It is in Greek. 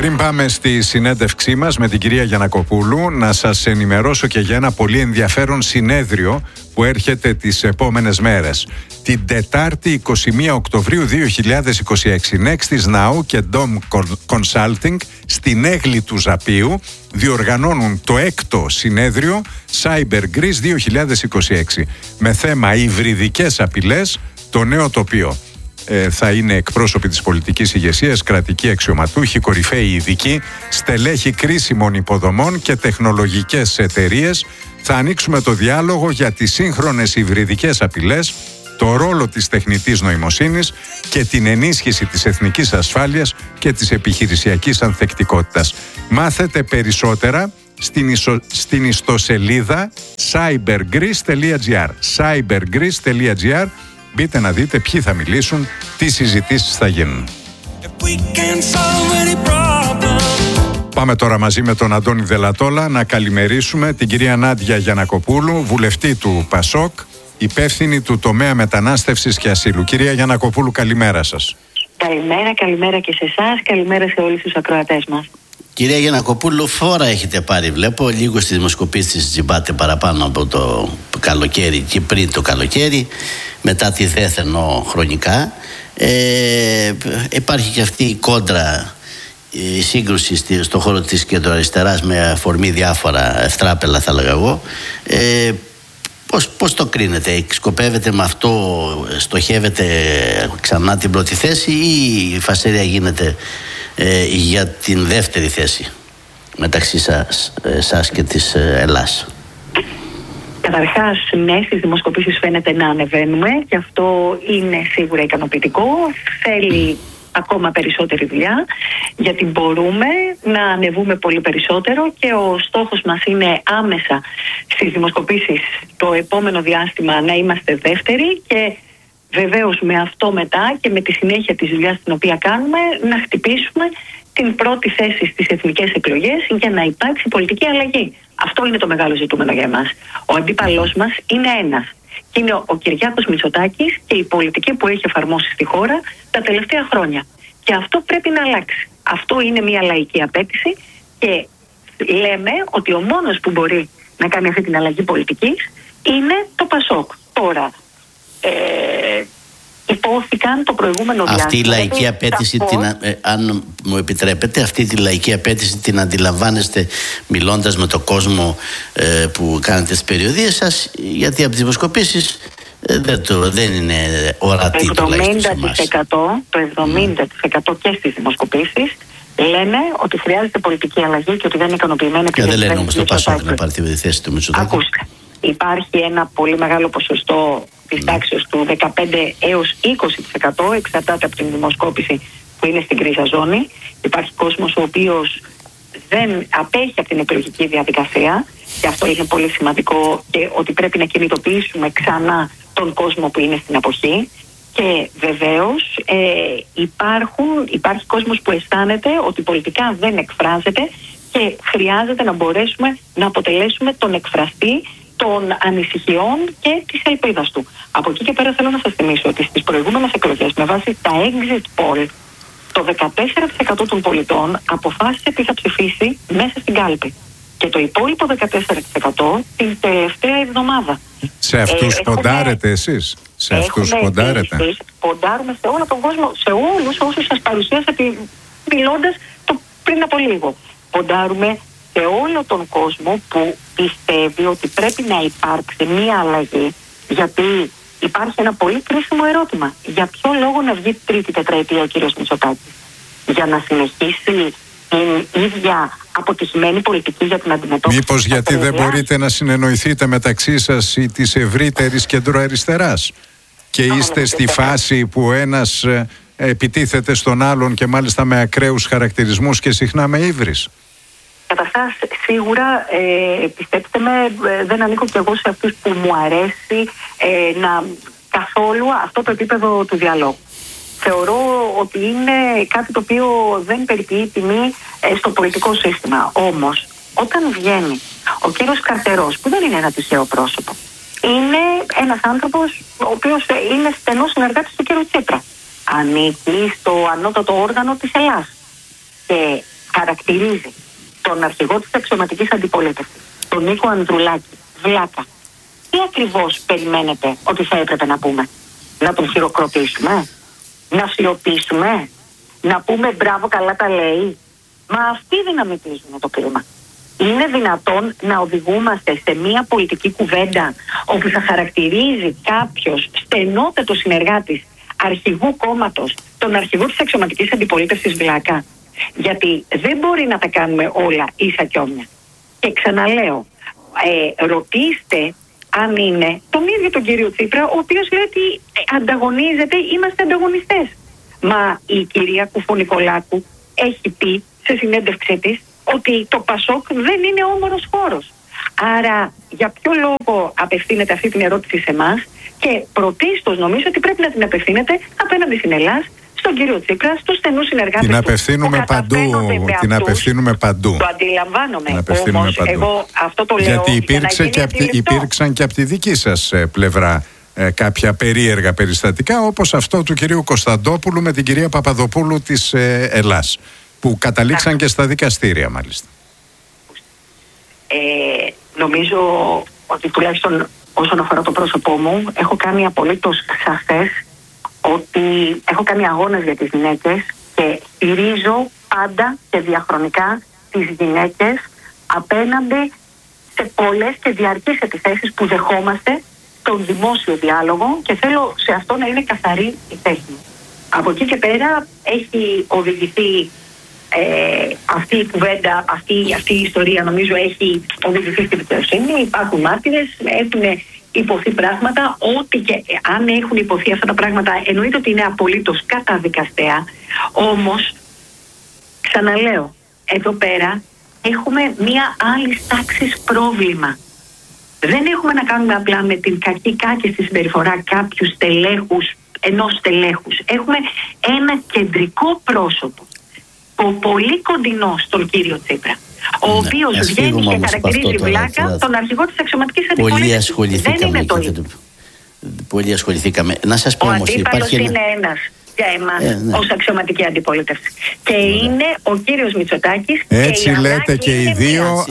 Πριν πάμε στη συνέντευξή μας με την κυρία Γιαννακοπούλου, να σας ενημερώσω και για ένα πολύ ενδιαφέρον συνέδριο που έρχεται τις επόμενες μέρες. Την Τετάρτη 21 Οκτωβρίου 2026, Next is Now και Dom Consulting στην Έγλη του Ζαπίου διοργανώνουν το 6ο συνέδριο Cyber Greece 2026 με θέμα υβριδικές απειλές, το νέο τοπίο. Θα είναι εκπρόσωποι της πολιτικής ηγεσίας, κρατικοί αξιωματούχοι, κορυφαίοι ειδικοί, στελέχοι κρίσιμων υποδομών και τεχνολογικές εταιρείες. Θα ανοίξουμε το διάλογο για τις σύγχρονες υβριδικές απειλές, το ρόλο της τεχνητής νοημοσύνης και την ενίσχυση της εθνικής ασφάλειας και της επιχειρησιακής ανθεκτικότητας. Μάθετε περισσότερα στην ιστοσελίδα cybergreece.gr. cybergreece.gr. Μπείτε να δείτε ποιοι θα μιλήσουν, τι συζητήσεις θα γίνουν. Πάμε τώρα μαζί με τον Αντώνη Δελατόλα να καλημερίσουμε την κυρία Νάντια Γιαννακοπούλου, βουλευτή του ΠΑΣΟΚ, υπεύθυνη του τομέα μετανάστευσης και ασύλου. Κυρία Γιαννακοπούλου, καλημέρα σας. Καλημέρα και σε εσάς, καλημέρα σε όλους τους ακροατές μας. Κυρία Γιαννακοπούλου, φόρα έχετε πάρει, βλέπω, λίγο στις δημοσκοπήσεις τζιμπάτε παραπάνω από το καλοκαίρι και πριν το καλοκαίρι, μετά τη δέθενο χρονικά. Υπάρχει και αυτή η κόντρα, η σύγκρουση στον χώρο της κεντροαριστεράς με αφορμή διάφορα ευτράπελα, θα λέγα εγώ. Πώς το κρίνετε, σκοπεύετε με αυτό, στοχεύετε ξανά την πρώτη θέση ή η φασαρία γίνεται για την δεύτερη θέση μεταξύ σας και της Ελλάς? Καταρχάς, ναι, στις δημοσκοπήσεις φαίνεται να ανεβαίνουμε και αυτό είναι σίγουρα ικανοποιητικό. Θέλει ακόμα περισσότερη δουλειά, γιατί μπορούμε να ανεβούμε πολύ περισσότερο και ο στόχος μας είναι άμεσα στις δημοσκοπήσεις το επόμενο διάστημα να είμαστε δεύτεροι και βεβαίως με αυτό μετά και με τη συνέχεια της δουλειάς την οποία κάνουμε να χτυπήσουμε την πρώτη θέση στις εθνικές εκλογές για να υπάρξει πολιτική αλλαγή. Αυτό είναι το μεγάλο ζητούμενο για εμάς. Ο αντίπαλός μας είναι ένας. Και είναι ο Κυριάκος Μητσοτάκης και η πολιτική που έχει εφαρμόσει στη χώρα τα τελευταία χρόνια. Και αυτό πρέπει να αλλάξει. Αυτό είναι μια λαϊκή απέτηση και λέμε ότι ο μόνος που μπορεί να κάνει αυτή την αλλαγή πολιτικής είναι το ΠΑΣΟΚ. Τώρα, υπόθηκαν το προηγούμενο διάστημα. Αυτή η λαϊκή απέτηση, αν μου επιτρέπετε, αυτή τη λαϊκή απέτηση την αντιλαμβάνεστε μιλώντας με τον κόσμο που κάνετε τις περιοδίες σας? Γιατί από τις δημοσκοπήσεις δεν είναι ορατή το 70% και στις δημοσκοπήσεις λένε ότι χρειάζεται πολιτική αλλαγή και ότι δεν είναι ικανοποιημένοι. Και δεν λένε όμως το ΠΑΣΟΚ να πάρει τη θέση του Μητσοτάκη. Ακούστε, υπάρχει ένα πολύ μεγάλο ποσοστό της τάξης του 15 έως 20%, εξαρτάται από την δημοσκόπηση που είναι στην κρίζα ζώνη. Υπάρχει κόσμος ο οποίος δεν απέχει από την εκλογική διαδικασία και αυτό είναι πολύ σημαντικό και ότι πρέπει να κινητοποιήσουμε ξανά τον κόσμο που είναι στην αποχή. Και βεβαίως υπάρχει κόσμος που αισθάνεται ότι πολιτικά δεν εκφράζεται και χρειάζεται να μπορέσουμε να αποτελέσουμε τον εκφραστή των ανησυχιών και της ελπίδας του. Από εκεί και πέρα θέλω να σας θυμίσω ότι στις προηγούμενες εκλογές με βάση τα exit poll το 14% των πολιτών αποφάσισε τι θα ψηφίσει μέσα στην κάλπη και το υπόλοιπο 14% την τελευταία εβδομάδα. Σε αυτούς ποντάρετε εσείς? Σε αυτούς ποντάρετε? Ποντάρουμε σε όλο τον κόσμο, σε όλους όσους σας παρουσίασα μιλώντας το πριν από λίγο. Ποντάρουμε σε όλο τον κόσμο που πιστεύει ότι πρέπει να υπάρξει μία αλλαγή, γιατί υπάρχει ένα πολύ κρίσιμο ερώτημα. Για ποιο λόγο να βγει τρίτη τετραετία ο κύριος Μητσοτάκης? Για να συνεχίσει την ίδια αποτυχημένη πολιτική για την αντιμετώπιση? Μήπως γιατί δεν μπορείτε να συνεννοηθείτε μεταξύ σας ή της ευρύτερης κεντροαριστεράς και είστε στη φάση που ένας επιτίθεται στον άλλον και μάλιστα με ακραίους χαρακτηρισμούς και συχνά με ύβρις? Καταρχάς, σίγουρα, πιστέψτε με, δεν ανήκω κι εγώ σε αυτούς που μου αρέσει να καθόλου αυτό το επίπεδο του διαλόγου. Θεωρώ ότι είναι κάτι το οποίο δεν περιποιεί τιμή στο πολιτικό σύστημα. Όμως, όταν βγαίνει ο κύριος Καρτερός, που δεν είναι ένα τυχαίο πρόσωπο, είναι ένας άνθρωπος ο οποίος είναι στενός συνεργάτης του κύριου Τσίπρα. Ανήκει στο ανώτατο όργανο της Ελλάς. Και χαρακτηρίζει τον αρχηγό της αξιωματικής αντιπολίτευσης, τον Νίκο Ανδρουλάκη, βλάκα, τι ακριβώς περιμένετε ότι θα έπρεπε να πούμε? Να τον χειροκροτήσουμε? Να σιωπήσουμε? Να πούμε μπράβο, καλά τα λέει? Μα αυτοί δυναμητίζουν το κλίμα. Είναι δυνατόν να οδηγούμαστε σε μια πολιτική κουβέντα όπου θα χαρακτηρίζει κάποιος στενότατος συνεργάτης αρχηγού κόμματος τον αρχηγό της αξιωματικής αντιπολίτευσης βλάκα? Γιατί δεν μπορεί να τα κάνουμε όλα ίσα κι όμοια. Και ξαναλέω, ρωτήστε αν είναι τον ίδιο τον κύριο Τσίπρα, ο οποίος λέει ότι ανταγωνίζεται, είμαστε ανταγωνιστές. Μα η κυρία Κουφονικολάκου έχει πει σε συνέντευξή της ότι το Πασόκ δεν είναι όμορος χώρος. Άρα για ποιο λόγο απευθύνεται αυτή την ερώτηση σε εμάς? Και πρωτίστως νομίζω ότι πρέπει να την απευθύνεται απέναντι στην Ελλάδα, στον κύριο Τσίπρα, στους στενούς συνεργάτες. Την απευθύνουμε παντού. Την απευθύνουμε παντού. Το αντιλαμβάνομαι. Όμως εγώ αυτό το λέω. Γιατί υπήρξαν και από τη δική σας πλευρά κάποια περίεργα περιστατικά, όπως αυτό του κυρίου Κωνσταντόπουλου με την κυρία Παπαδοπούλου της Ελλάς, που καταλήξαν και στα δικαστήρια μάλιστα. Νομίζω ότι τουλάχιστον όσον αφορά το πρόσωπό μου, έχω κάνει απολύτως σαφές ότι έχω κάνει αγώνες για τις γυναίκες και στηρίζω πάντα και διαχρονικά τις γυναίκες απέναντι σε πολλές και διαρκείς επιθέσεις που δεχόμαστε στον δημόσιο διάλογο, και θέλω σε αυτό να είναι καθαρή η θέση μου. Από εκεί και πέρα έχει οδηγηθεί αυτή η κουβέντα, αυτή η ιστορία, νομίζω έχει οδηγηθεί στην δικαιοσύνη. Υπάρχουν μάρτυρες, έχουν υποθεί πράγματα, ό,τι και αν έχουν υποθεί αυτά τα πράγματα εννοείται ότι είναι απολύτως καταδικαστέα. Όμως, ξαναλέω, εδώ πέρα έχουμε μία άλλη τάξης πρόβλημα. Δεν έχουμε να κάνουμε απλά με την κακή κάκιστη συμπεριφορά κάποιου στελέχους, ενός στελέχους. Έχουμε ένα κεντρικό πρόσωπο, πολύ κοντινό στον κύριο Τσίπρα, ο οποίος βγαίνει και χαρακτηρίζει βλάκα τον αρχηγό της αξιωματικής αντιπολίτευσης. Δεν είναι το ίδιο. Πολύ ασχοληθήκαμε. Να σας πω όμως, ο αντίπαλος είναι ένας για εμάς ως αξιωματική αντιπολίτευση. Και είναι ο κύριος Μητσοτάκης. Έτσι λέτε και οι δύο,